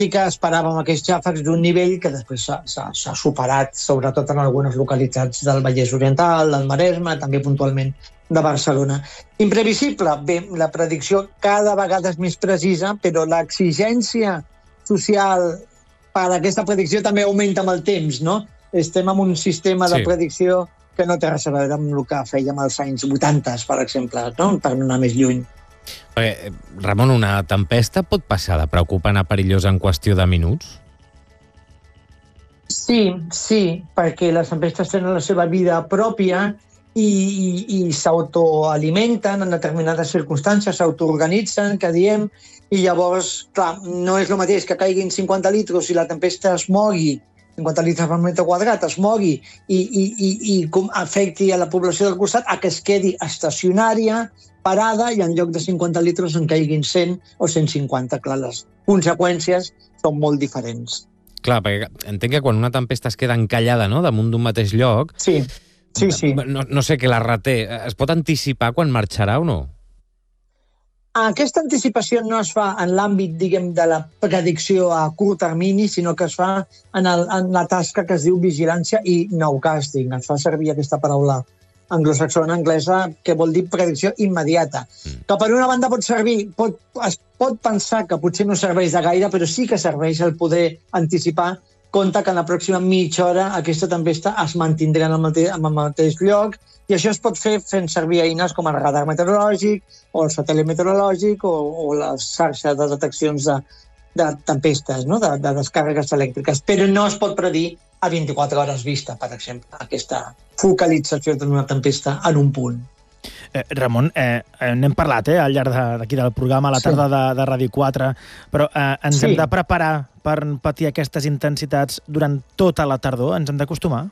sí que esperàvem aquests xàfecs d'un nivell que després s'ha superat, sobretot en algunes localitats del Vallès Oriental, del Maresme, també puntualment de Barcelona. Imprevisible? Bé, la predicció cada vegada és més precisa, però l'exigència social per a aquesta predicció també augmenta amb el temps, no? Estem en un sistema de predicció que no té res a veure amb el que fèiem als anys 80, per exemple, no? Per no anar més lluny. Perquè, Ramon, una tempesta pot passar de preocupant a perillosa en qüestió de minuts? Sí, perquè les tempestes tenen la seva vida pròpia i s'autoalimenten en determinades circumstàncies, s'autoorganitzen, que diem, i llavors, clar, no és el mateix que caiguin 50 litres i la tempesta es mogui, 50 litres per metre quadrat, es mogui i afecti a la població del costat, a que es quedi estacionària, parada, i en lloc de 50 litres en caiguin 100 o 150. Clar, les conseqüències són molt diferents. Clar, perquè entenc que quan una tempesta es queda encallada, no?, damunt d'un mateix lloc... Sí. No sé què la reté. Es pot anticipar quan marxarà o no? Aquesta anticipació no es fa en l'àmbit, diguem, de la predicció a curt termini, sinó que es fa en la tasca que es diu vigilància i nowcasting. Es fa servir aquesta paraula anglosaxona anglesa que vol dir predicció immediata. Que per una banda pot servir, es pot pensar que potser no serveix de gaire, però sí que serveix el poder anticipar. Compte que en la pròxima mitja hora aquesta tempesta es mantindrà en el mateix lloc, i això es pot fer fent servir eines com el radar meteorològic o el satèl·lit meteorològic o les xarxes de deteccions de tempestes, no? de descàrregues elèctriques. Però no es pot predir a 24 hores vista, per exemple, aquesta focalització d'una tempesta en un punt. Ramon, n'hem parlat al llarg d'aquí del programa, a la tarda de Ràdio 4, però ens hem de preparar per patir aquestes intensitats durant tota la tardor? Ens hem d'acostumar?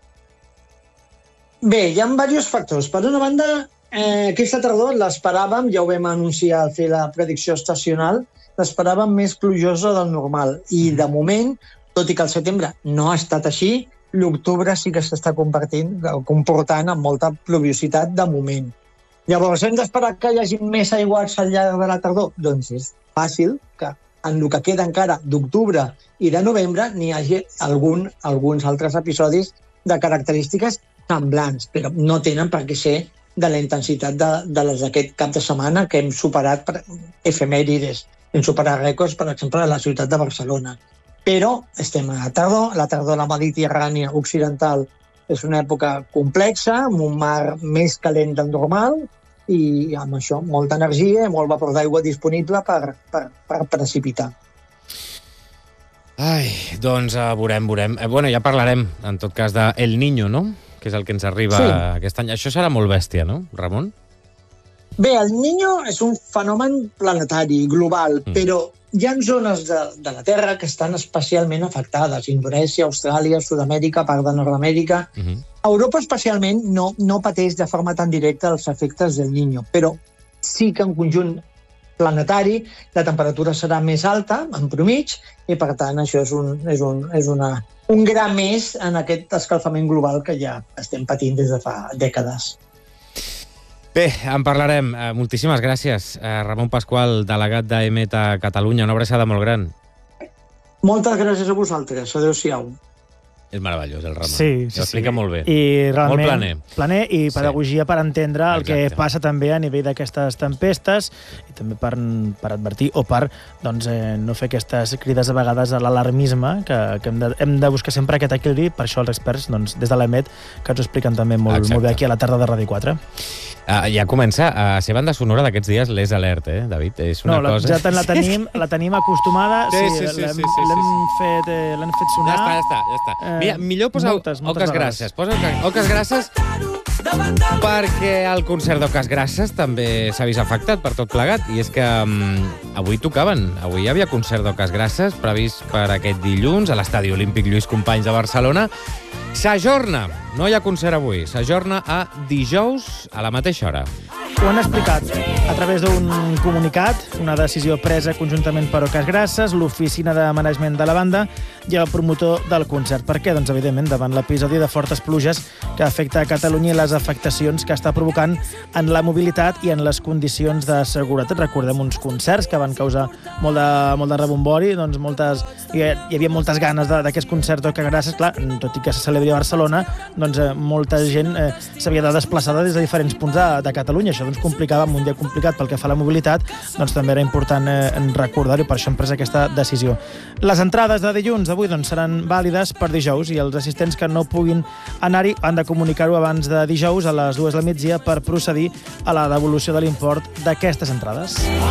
Bé, hi ha diversos factors. Per una banda, aquesta tardor l'esperàvem, ja ho vam anunciar al fer la predicció estacional, l'esperàvem més plujosa del normal. I de moment, tot i que el setembre no ha estat així, l'octubre sí que s'està comportant amb molta pluviositat de moment. Llavors, hem d'esperar que hi hagi més aiguats al llarg de la tardor? Doncs és fàcil que en el que queda encara d'octubre i de novembre n'hi hagi alguns altres episodis de característiques semblants, però no tenen per què ser de la intensitat de les d'aquest cap de setmana que hem superat per efemèrides. Hem superat rècords, per exemple, a la ciutat de Barcelona. Però estem a la tardor a la Mediterrània occidental és una època complexa, amb un mar més calent del normal i amb això molta energia i molt vapor d'aigua disponible per precipitar. Ai, doncs veurem. Bueno, ja parlarem, en tot cas, de El Niño, no?, que és el que ens arriba aquest any. Això serà molt bèstia, no, Ramon? Bé, El Niño és un fenomen planetari, global, però hi ha zones de la Terra que estan especialment afectades. Indonèsia, Austràlia, Sud-amèrica, part de Nord-amèrica. Europa especialment no pateix de forma tan directa els efectes del Niño, però sí que en conjunt planetari la temperatura serà més alta, en promig, i per tant això és un gra més en aquest escalfament global que ja estem patint des de fa dècades. Bé, en parlarem. Moltíssimes gràcies, Ramon Pasqual, delegat d'EMET a Catalunya. Una abraçada molt gran. Moltes gràcies a vosaltres. Adéu-siau. És meravellós, el Ramon. Sí. Ho explica molt bé. I realment, molt planer. Planer i pedagogia per entendre el que passa també a nivell d'aquestes tempestes i també per advertir o per no fer aquestes crides a vegades a l'alarmisme, que hem de buscar sempre aquest equilibri. Per això els experts, des de l'EMET, que ens ho expliquen també molt bé aquí a la tarda de Ràdio 4. Ja comença a ser banda sonora d'aquests dies l'Es Alert, David? És una cosa... Ja la tenim acostumada. L'hem fet sonar. Ja està. Mira, millor posa Oques Grasses. Posa Oques Grasses perquè el concert d'Oques Grasses també s'ha vist afectat per tot plegat. I és que avui tocaven. Avui hi havia concert d'Oques Grasses previst per aquest dilluns a l'Estadi Olímpic Lluís Companys de Barcelona. S'ajorna. No hi ha concert avui. S'ajorna a dijous a la mateixa hora. Ho han explicat a través d'un comunicat, una decisió presa conjuntament per Oques Grasses, l'oficina de management de la banda i el promotor del concert. Per què? Doncs, evidentment, davant l'episodi de fortes pluges que afecta a Catalunya i les afectacions que està provocant en la mobilitat i en les condicions de seguretat. Recordem uns concerts que van causar molt de rebombori, doncs hi havia moltes ganes d'aquest concert d'Oques Grasses. Clar, tot i que se celebri a Barcelona, doncs molta gent s'havia de desplaçar des de diferents punts de Catalunya. Això doncs complicava, amb un dia complicat pel que fa a la mobilitat, doncs també era important recordar-ho, i per això hem pres aquesta decisió. Les entrades de dilluns d'avui doncs seran vàlides per dijous, i els assistents que no puguin anar-hi han de comunicar-ho abans de dijous a les 2 del migdia per procedir a la devolució de l'import d'aquestes entrades.